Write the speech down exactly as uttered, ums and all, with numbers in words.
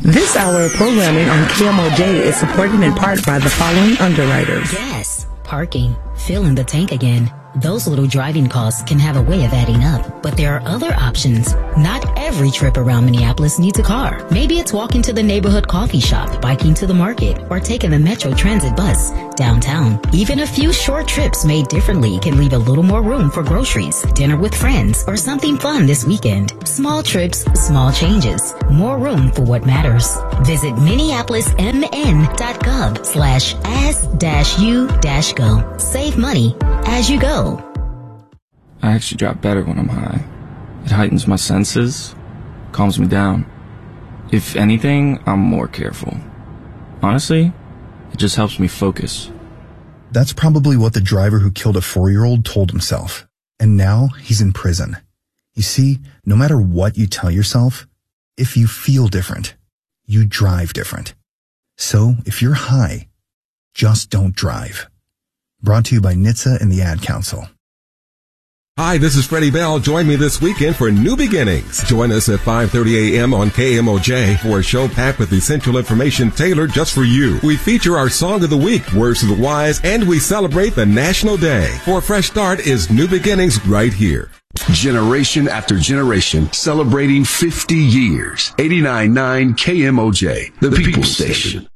This hour of programming on K M O J is supported in part by the following underwriters. Gas, parking, filling the tank again. Those little driving costs can have a way of adding up, but there are other options. Not every trip around Minneapolis needs a car. Maybe it's walking to the neighborhood coffee shop, biking to the market, or taking the Metro Transit bus downtown. Even a few short trips made differently can leave a little more room for groceries, dinner with friends, or something fun this weekend. Small trips, small changes. More room for what matters. Visit minneapolismn.gov slash as dash you dash go. Save money as you go. I actually drive better when I'm high. It heightens my senses, calms me down. If anything, I'm more careful. Honestly, it just helps me focus. That's probably what the driver who killed a four-year-old told himself. And now he's in prison. You see, no matter what you tell yourself, if you feel different, you drive different. So if you're high, just don't drive. Brought to you by N H T S A and the Ad Council. Hi, this is Freddie Bell. Join me this weekend for New Beginnings. Join us at five thirty a.m. on K M O J for a show packed with essential information tailored just for you. We feature our Song of the Week, Words of the Wise, and we celebrate the National Day. For a fresh start is New Beginnings right here. Generation after generation, celebrating fifty years. eighty-nine point nine K M O J, the, the People Station. Station.